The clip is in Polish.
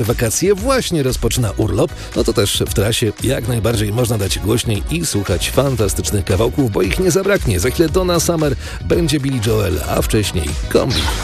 wakacje właśnie rozpoczyna urlop, no to też w trasie jak najbardziej można dać głośniej i słuchać fantastycznych kawałków, bo ich nie zabraknie. Za chwilę Donna Summer, będzie Billy Joel, a wcześniej Kombi.